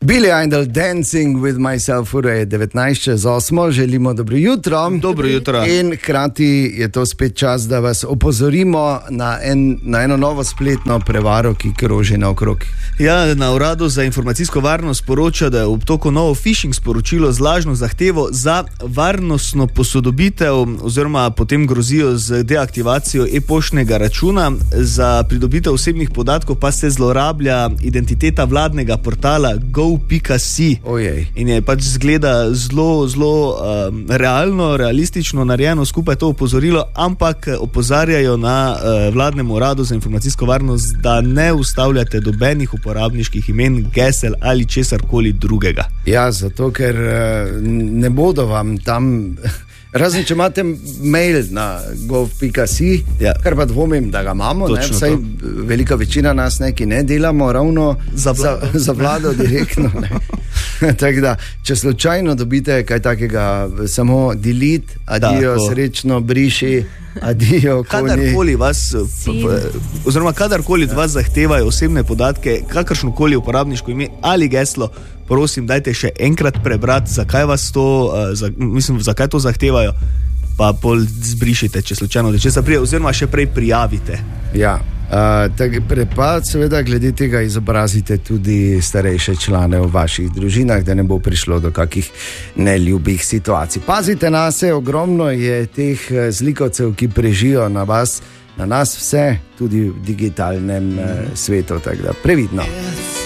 Billy Idol, Dancing with Myself, ura je 19:08, želimo dobro jutro. Dobro jutro. In hkrati je to spet čas, da vas opozorimo na eno novo spletno prevaro, ki kroži naokrog. Ja, na Uradu za informacijsko varnost poroča, da je v obtoku novo phishing sporočilo z lažno zahtevo za varnostno posodobitev oziroma potem grozijo z deaktivacijo e-poštnega računa. Za pridobitev osebnih podatkov pa se zlorablja identiteta vladnega portala go.si. In je pač zgleda zelo realno, realistično narejeno skupaj to opozorilo, ampak opozarjajo na vladnem uradu za informacijsko varnost, da ne ustavljate dobenih uporabniških imen, gesel ali česarkoli drugega. Ja, zato ker ne bodo vam tam, razen če imate mail na gov.si, kar pa dvomim, da ga imamo, ne? Vsaj velika večina nas neki ne delamo ravno za vlado direktno. Tako da, če slučajno dobite kaj takega, samo delete, adijo, srečno, briši, adijo, kadarkoli vas, oziroma kadarkoli od vas zahtevajo osebne podatke, kakršnokoli uporabniško ime ali geslo, prosim, dajte še enkrat prebrati, zakaj vas to, zakaj to zahtevajo, pa pol zbrišite, če slučajno da česa prije, oziroma še prej prijavite. Ja, pa seveda glede tega izobrazite tudi starejše člane v vaših družinah, da ne bo prišlo do kakih neljubih situacij. Pazite na se, ogromno je teh zlikovcev, ki prežijo na vas, na nas vse, tudi v digitalnem svetu, tako da previdno.